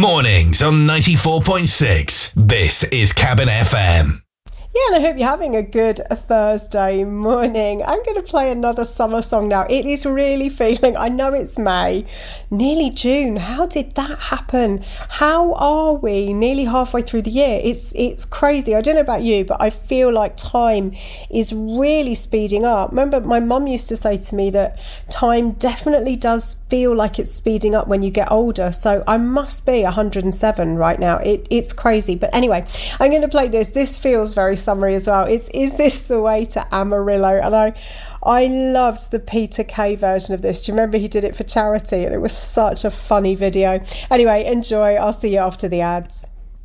Mornings on 94.6. This is Cabin FM. Yeah, and I hope you're having a good Thursday morning. I'm going to play another summer song now. It is really feeling, I know it's May, nearly June. How did that happen? How are we nearly halfway through the year? It's crazy. I don't know about you, but I feel like time is really speeding up. Remember, my mum used to say to me that time definitely does feel like it's speeding up when you get older. So I must be 107 right now. It's crazy. But anyway, I'm going to play this. This feels very summery as well. It's Is This the Way to Amarillo? And I loved the Peter Kay version of this. Do you remember he did it for charity? And it was such a funny video. Anyway, enjoy. I'll see you after the ads.